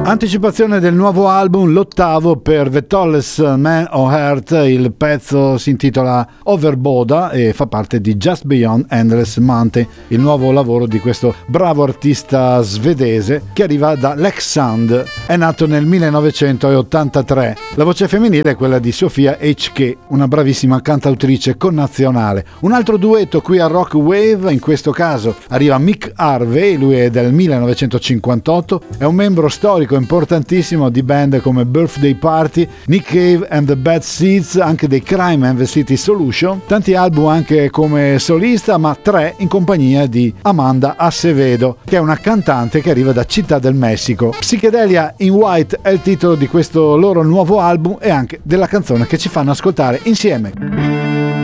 Anticipazione del nuovo album, l'8º per The Tallest Man on Earth. Il pezzo si intitola Overboda e fa parte di Just Beyond Endless Mountain, il nuovo lavoro di questo bravo artista svedese che arriva da Leksand. È nato nel 1983. La voce femminile è quella di Sofia HK, una bravissima cantautrice connazionale. Un altro duetto qui a Rock Wave, in questo caso arriva Mick Harvey, lui è del 1958, è un membro storico importantissimo di band come Birthday Party, Nick Cave and the Bad Seeds, anche dei Crime and the City Solution, tanti album anche come solista, ma 3 in compagnia di Amanda Acevedo, che è una cantante che arriva da Città del Messico. Psychedelia in White è il titolo di questo loro nuovo album e anche della canzone che ci fanno ascoltare insieme.